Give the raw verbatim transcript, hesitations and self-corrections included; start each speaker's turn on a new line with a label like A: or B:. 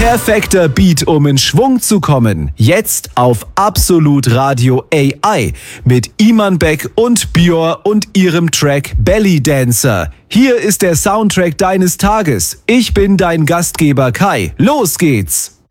A: Perfekter Beat, um in Schwung zu kommen. Jetzt auf Absolut Radio A I mit Iman Beck und Björ und ihrem Track Belly Dancer. Hier ist der Soundtrack deines Tages. Ich bin dein Gastgeber Kai. Los geht's!